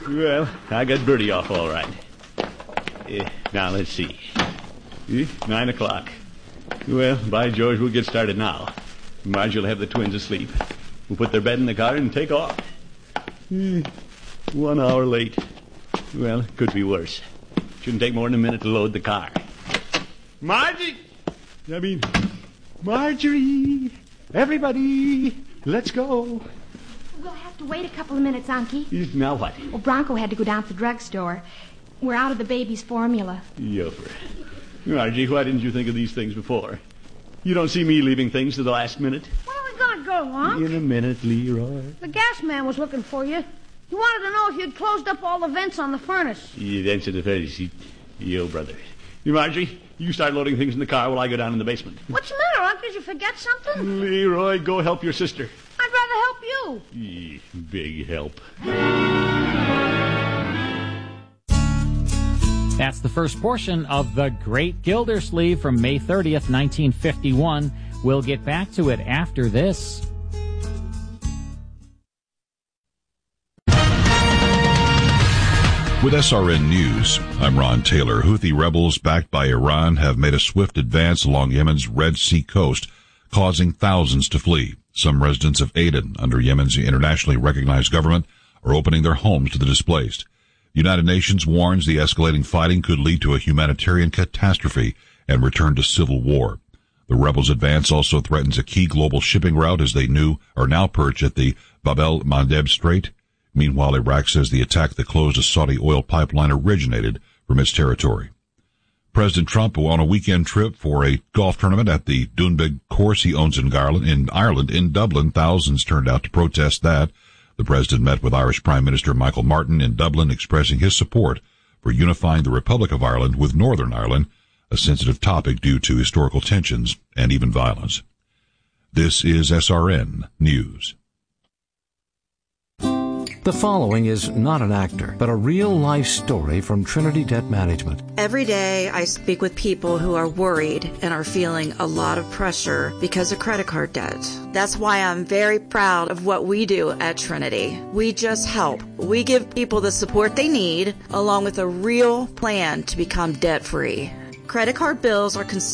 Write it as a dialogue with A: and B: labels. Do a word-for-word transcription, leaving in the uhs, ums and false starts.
A: Well, I got Bertie off all right. Uh, now, let's see. Uh, nine o'clock. Well, by George, we'll get started now. Marge will have the twins asleep. We'll put their bed in the car and take off. Uh, one hour late. Well, it could be worse. Shouldn't take more than a minute to load the car. Margie! I mean, Marjorie! Everybody, let's go.
B: We'll have to wait a couple of minutes, Unky.
A: Now what?
B: Well, Bronco had to go down to the drugstore. We're out of the baby's formula.
A: Yoper. Margie, why didn't you think of these things before? You don't see me leaving things to the last minute?
C: Where are we going to go, Unc?
A: In a minute, Leroy.
C: The gas man was looking for you. He wanted to know if you'd closed up all the vents on the furnace.
A: Yeah, vents in the furnace. Yo, brother. Margie, you start loading things in the car while I go down in the basement.
C: What's the matter, Unc? Did you forget something?
A: Leroy, go help your sister.
C: I'd rather help you.
A: Yeah, big help.
D: That's the first portion of The Great Gildersleeve from May thirtieth, nineteen fifty-one. We'll get back to it after this.
E: With S R N News, I'm Ron Taylor. Houthi rebels backed by Iran have made a swift advance along Yemen's Red Sea coast, causing thousands to flee. Some residents of Aden, under Yemen's internationally recognized government, are opening their homes to the displaced. The United Nations warns the escalating fighting could lead to a humanitarian catastrophe and return to civil war. The rebels' advance also threatens a key global shipping route as they knew are now perched at the Bab el-Mandeb Strait. Meanwhile, Iraq says the attack that closed a Saudi oil pipeline originated from its territory. President Trump, on a weekend trip for a golf tournament at the Doonbeg course he owns in Ireland, in Ireland, in Dublin, thousands turned out to protest that. The president met with Irish Prime Minister Michael Martin in Dublin, expressing his support for unifying the Republic of Ireland with Northern Ireland, a sensitive topic due to historical tensions and even violence. This is S R N News.
F: The following is not an actor, but a real-life story from Trinity Debt Management.
G: Every day I speak with people who are worried and are feeling a lot of pressure because of credit card debt. That's why I'm very proud of what we do at Trinity. We just help. We give people the support they need, along with a real plan to become debt-free. Credit card bills are considered